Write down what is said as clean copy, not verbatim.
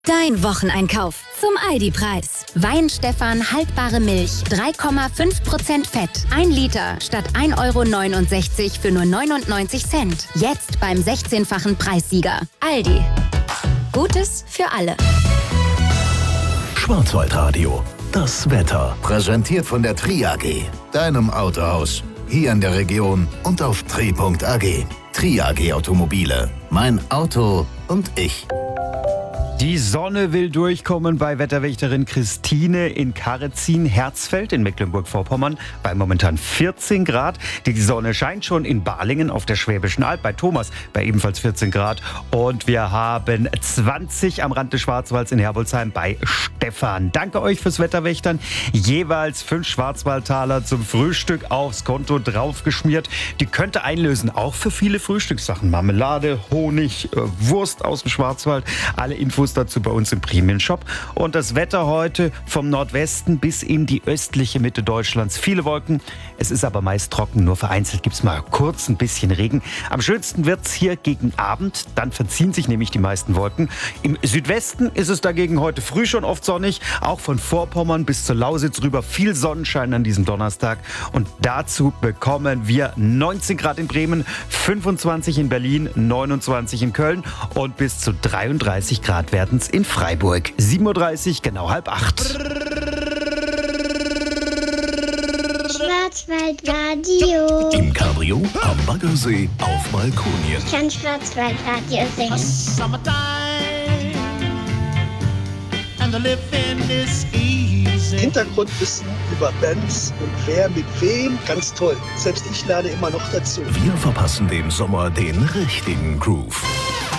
Dein Wocheneinkauf zum Aldi-Preis. Weihenstephan haltbare Milch, 3,5% Fett. 1 Liter statt 1,69 € für nur 99 Cent. Jetzt beim 16-fachen Preissieger. Aldi. Gutes für alle. Schwarzwaldradio. Das Wetter. Präsentiert von der Tri-AG. Deinem Autohaus. Hier in der Region und auf tri.ag. Tri-AG Automobile. Mein Auto und ich. Die Sonne will durchkommen bei Wetterwächterin Christine in Karezin-Herzfeld in Mecklenburg-Vorpommern bei momentan 14 Grad. Die Sonne scheint schon in Balingen auf der Schwäbischen Alb bei Thomas bei ebenfalls 14 Grad. Und wir haben 20 am Rand des Schwarzwalds in Herbolzheim bei Stefan. Danke euch fürs Wetterwächtern. Jeweils 5 Schwarzwaldtaler zum Frühstück aufs Konto draufgeschmiert. Die könnt ihr einlösen, auch für viele Frühstückssachen. Marmelade, Honig, Wurst aus dem Schwarzwald. Alle Infos dazu bei uns im Premium-Shop. Und das Wetter heute vom Nordwesten bis in die östliche Mitte Deutschlands. Viele Wolken, es ist aber meist trocken, nur vereinzelt gibt es mal kurz ein bisschen Regen. Am schönsten wird es hier gegen Abend, dann verziehen sich nämlich die meisten Wolken. Im Südwesten ist es dagegen heute früh schon oft sonnig, auch von Vorpommern bis zur Lausitz rüber viel Sonnenschein an diesem Donnerstag. Und dazu bekommen wir 19 Grad in Bremen, 25 in Berlin, 29 in Köln und bis zu 33 Grad werden es in Freiburg. 7.30 Uhr, genau 7:30. Schwarzwaldradio. Im Cabrio am Baggersee auf Malkonien. Ich kann Schwarzwaldradio singen. Hintergrundwissen über Bands und wer mit wem, ganz toll. Selbst ich lerne immer noch dazu. Wir verpassen dem Sommer den richtigen Groove.